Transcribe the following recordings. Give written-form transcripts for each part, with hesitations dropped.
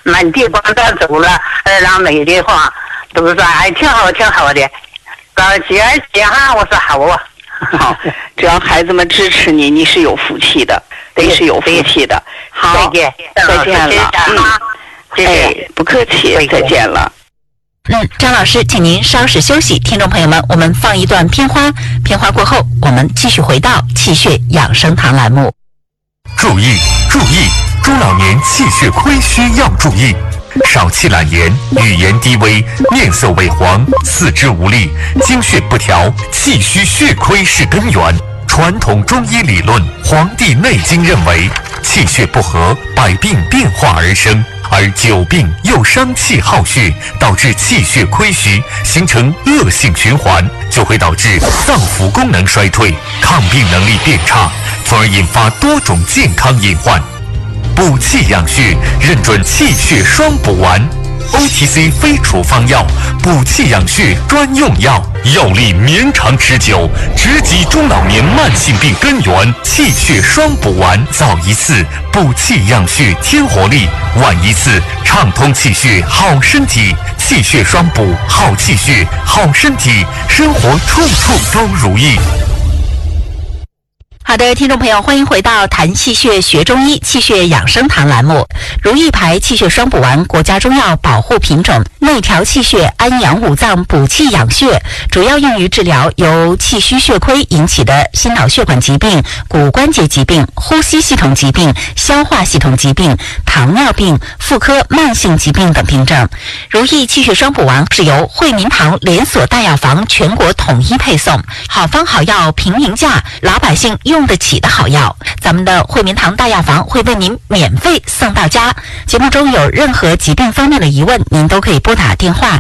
满地光照走了，然后美丽话都说哎挺好挺好的，姐哈，我说好啊。 好，只要孩子们支持你，你是有福气的，你是有福气的。好， 再见了。不客气，再见了。 张老师，请您稍事休息。听众朋友们，我们放一段片花，片花过后，我们继续回到气血养生堂栏目。 注意注意，中老年气血亏虚要注意。少气懒言，语言低微，面色萎黄，四肢无力，经血不调，气虚血亏是根源。传统中医理论《黄帝内经》认为，气血不和，百病变化而生，而久病又伤气耗血，导致气血亏虚，形成恶性循环，就会导致脏腑功能衰退，抗病能力变差，从而引发多种健康隐患。补气养血，认准气血双补丸 ，OTC 非处方药，补气养血专用药，药力绵长持久，直击中老年慢性病根源。气血双补丸，早一次补气养血添活力，晚一次畅通气血好身体。气血双补，好气血好身体，生活处处都如意。 好的，听众朋友，欢迎回到谈气血学中医气血养生堂栏目。如意牌气血双补丸，国家中药保护品种，内调气血，安养五脏，补气养血，主要用于治疗由气虚血亏引起的心脑血管疾病、骨关节疾病、呼吸系统疾病、消化系统疾病、糖尿病、妇科慢性疾病等病症。如意气血双补丸是由惠民堂连锁大药房全国统一配送，好方好药平民价，老百姓用得起的好药，咱们的惠民堂大药房会为您免费送到家。节目中有任何疾病方面的疑问，您都可以拨打电话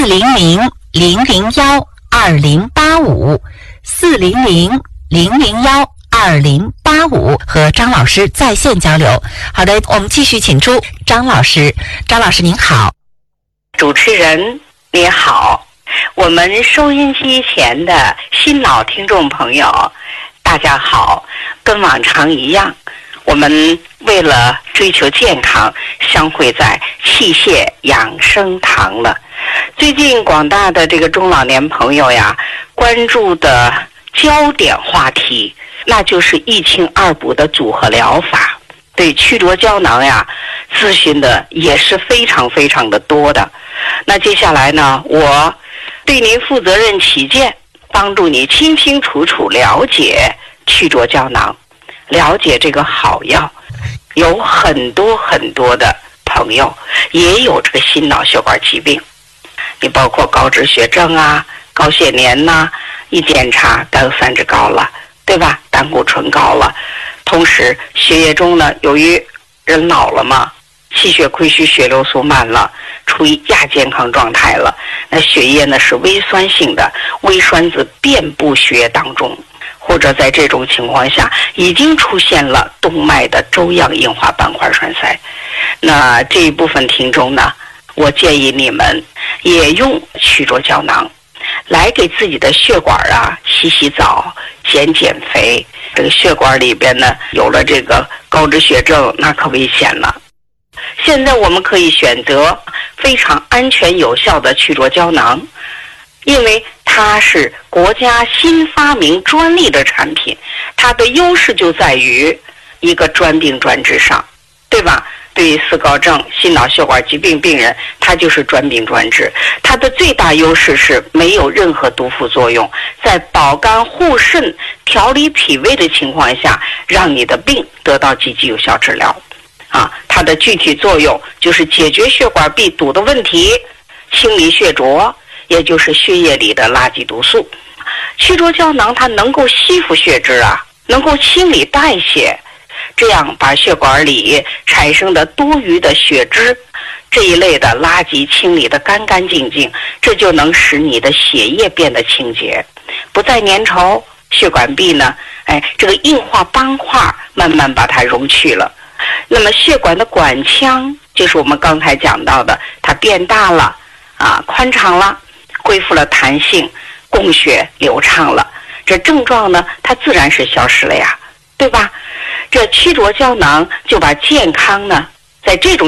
400-001-2085，400-001-2085和张老师在线交流。好的，我们继续请出张老师。张老师您好。 主持人你好，我们收音机前的新老听众朋友大家好，跟往常一样，我们为了追求健康，相会在气血养生堂了。最近广大的这个中老年朋友呀，关注的焦点话题，那就是一清二补的组合疗法。对曲浊胶囊呀，咨询的也是非常非常的多的。那接下来呢，我对您负责任起见，帮助你清清楚楚了解曲浊胶囊，了解这个好药。有很多很多的朋友也有这个心脑血管疾病，你包括高脂血症啊、高血粘呐，一检查胆三酯高了，对吧？胆固醇高了，同时血液中呢，由于人老了嘛，气血亏虚，血流速慢了，处于亚健康状态了，那血液呢是微酸性的，微栓子遍布血液当中，或者在这种情况下已经出现了动脉的粥样硬化斑块栓塞。那这一部分听众呢，我建议你们也用曲浊胶囊来给自己的血管啊洗洗澡、减减肥。这个血管里边呢有了这个高脂血症，那可危险了。现在我们可以选择非常安全有效的曲浊胶囊，因为它是国家新发明专利的产品，它的优势就在于一个专病专治上，对吧？对于四高症、心脑血管疾病病人，它就是专病专治。它的最大优势是没有任何毒副作用，在保肝护肾、调理脾胃的情况下，让你的病得到积极有效治疗。它的具体作用就是解决血管壁堵的问题，清理血浊，也就是血液里的垃圾毒素。曲浊胶囊它能够吸附血脂啊，能够清理代谢，这样把血管里产生的多余的血脂这一类的垃圾清理得干干净净，这就能使你的血液变得清洁，不再粘稠，血管壁呢，这个硬化斑块慢慢把它溶去了。那么血管的管腔就是我们刚才讲到的，它变大了宽敞了，恢复了弹性，供血流畅了，这症状呢它自然是消失了呀，对吧？这曲浊胶囊就把健康呢在这种